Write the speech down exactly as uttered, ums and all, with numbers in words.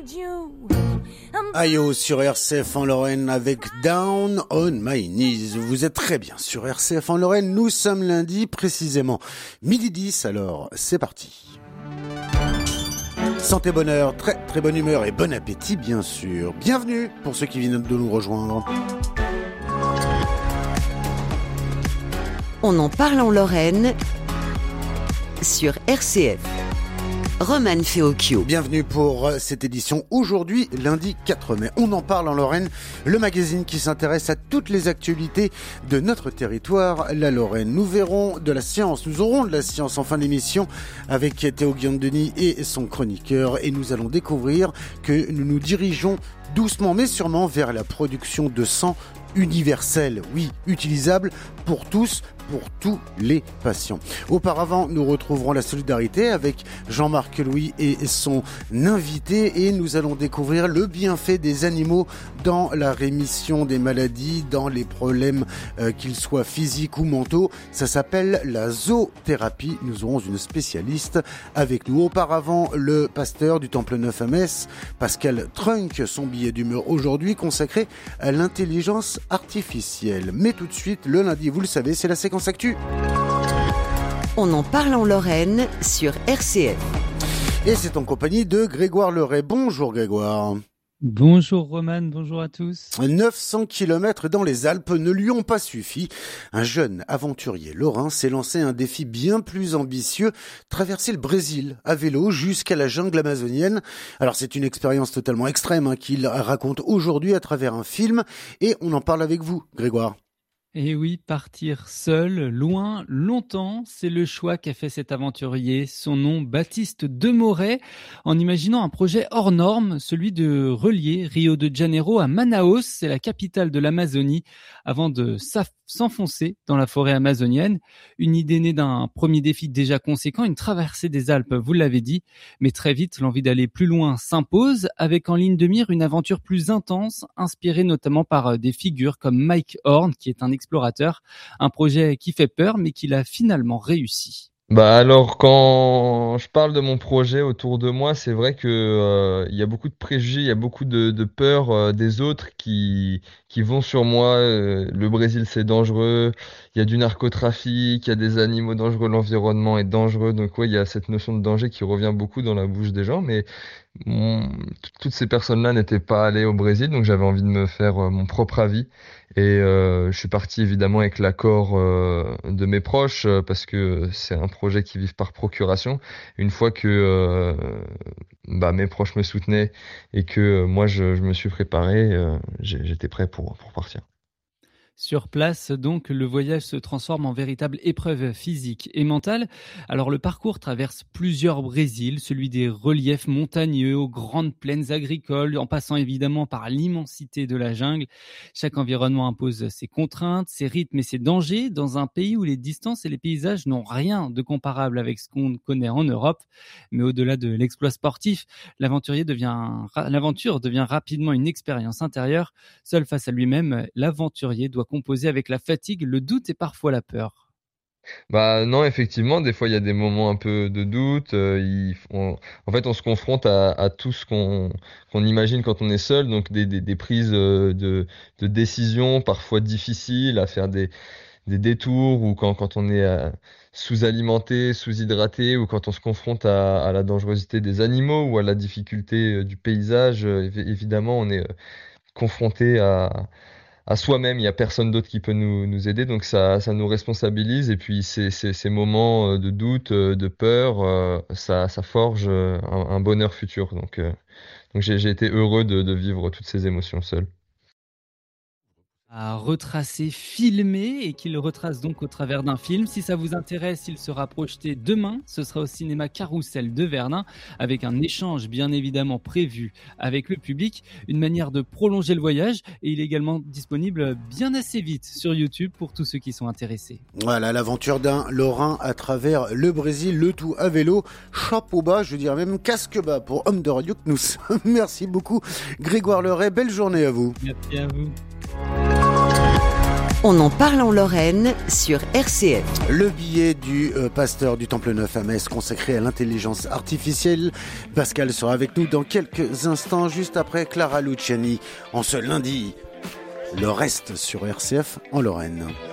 Ayo sur R C F en Lorraine avec Down on My Knees. Vous êtes très bien sur R C F en Lorraine. Nous sommes lundi, précisément midi dix. Alors, c'est parti. Santé, bonheur, très très bonne humeur et bon appétit bien sûr. Bienvenue pour ceux qui viennent de nous rejoindre. On en parle en Lorraine sur R C F. Roman Feocchio. Bienvenue pour cette édition aujourd'hui, lundi quatre mai. On en parle en Lorraine, le magazine qui s'intéresse à toutes les actualités de notre territoire, la Lorraine. Nous verrons de la science, nous aurons de la science en fin d'émission avec Théo Guillaume-Denis et son chroniqueur. Et nous allons découvrir que nous nous dirigeons doucement mais sûrement vers la production de sang universel, oui, utilisable pour tous, pour tous les patients. Auparavant, nous retrouverons la solidarité avec Jean-Marc Louis et son invité et nous allons découvrir le bienfait des animaux dans la rémission des maladies, dans les problèmes euh, qu'ils soient physiques ou mentaux. Ça s'appelle la zoothérapie. Nous aurons une spécialiste avec nous. Auparavant, le pasteur du Temple Neuf à Metz, Pascal Trunk, son billet d'humeur aujourd'hui consacré à l'intelligence artificielle. Mais tout de suite, le lundi, vous le savez, c'est la séquence actu. On en parle en Lorraine sur R C F. Et c'est en compagnie de Grégoire Leray. Bonjour Grégoire. Bonjour Roman, bonjour à tous. neuf cents kilomètres dans les Alpes ne lui ont pas suffi. Un jeune aventurier lorrain s'est lancé un défi bien plus ambitieux, traverser le Brésil à vélo jusqu'à la jungle amazonienne. Alors c'est une expérience totalement extrême hein, qu'il raconte aujourd'hui à travers un film et on en parle avec vous, Grégoire. Et oui, partir seul, loin, longtemps, c'est le choix qu'a fait cet aventurier. Son nom, Baptiste Demoret, en imaginant un projet hors norme, celui de relier Rio de Janeiro à Manaus, c'est la capitale de l'Amazonie, avant de s'enfoncer dans la forêt amazonienne. Une idée née d'un premier défi déjà conséquent, une traversée des Alpes, vous l'avez dit. Mais très vite, l'envie d'aller plus loin s'impose, avec en ligne de mire une aventure plus intense, inspirée notamment par des figures comme Mike Horn, qui est un explorateur, un projet qui fait peur mais qui l'a finalement réussi. Bah alors quand je parle de mon projet autour de moi, c'est vrai que euh, il y a beaucoup de préjugés, il y a beaucoup de, de peur euh, des autres qui qui vont sur moi. Euh, le Brésil c'est dangereux, il y a du narcotrafic, il y a des animaux dangereux, l'environnement est dangereux. Donc ouais, il y a cette notion de danger qui revient beaucoup dans la bouche des gens, mais mon, t- toutes ces personnes-là n'étaient pas allées au Brésil, donc j'avais envie de me faire euh, mon propre avis. Et euh, je suis parti évidemment avec l'accord euh, de mes proches euh, parce que c'est un projet qui vit par procuration. Une fois que euh, bah, mes proches me soutenaient et que euh, moi je, je me suis préparé, euh, j'ai- j'étais prêt pour, pour partir. Sur place, donc, le voyage se transforme en véritable épreuve physique et mentale. Alors, le parcours traverse plusieurs Brésils, celui des reliefs montagneux aux grandes plaines agricoles, en passant évidemment par l'immensité de la jungle. Chaque environnement impose ses contraintes, ses rythmes et ses dangers dans un pays où les distances et les paysages n'ont rien de comparable avec ce qu'on connaît en Europe. Mais au-delà de l'exploit sportif, l'aventurier devient, l'aventure devient rapidement une expérience intérieure. Seul face à lui-même, l'aventurier doit composer avec la fatigue, le doute et parfois la peur. Bah non, effectivement, des fois il y a des moments un peu de doute. Euh, il- on- en fait, on se confronte à, à tout ce qu'on qu'on imagine quand on est seul, donc des, des, des prises euh, de, de décisions parfois difficiles, à faire des, des détours ou quand, quand on est euh, sous-alimenté, sous-hydraté ou quand on se confronte à, à la dangerosité des animaux ou à la difficulté euh, du paysage. Euh, évi- évidemment, on est euh, confronté à à soi-même, il y a personne d'autre qui peut nous, nous aider, donc ça, ça nous responsabilise. Et puis ces, ces, ces moments euh, de doute, euh, de peur, euh, ça, ça forge euh, un, un bonheur futur. Donc, euh, donc j'ai, j'ai été heureux de, de vivre toutes ces émotions seul. À retracer, filmer et qu'il retrace donc au travers d'un film. Si ça vous intéresse, il sera projeté demain. Ce sera au cinéma Carrousel de Verdun avec un échange bien évidemment prévu avec le public, une manière de prolonger le voyage et il est également disponible bien assez vite sur YouTube pour tous ceux qui sont intéressés. Voilà, l'aventure d'un Lorrain à travers le Brésil, le tout à vélo, chapeau bas, je dirais même casque bas pour Homme de Radio que nous sommes. Merci beaucoup Grégoire Leray, belle journée à vous. Merci à vous. On en parle en Lorraine sur R C F. Le billet du euh, pasteur du Temple Neuf à Metz consacré à l'intelligence artificielle. Pascal sera avec nous dans quelques instants, juste après Clara Luciani, en ce lundi. Le reste sur R C F en Lorraine.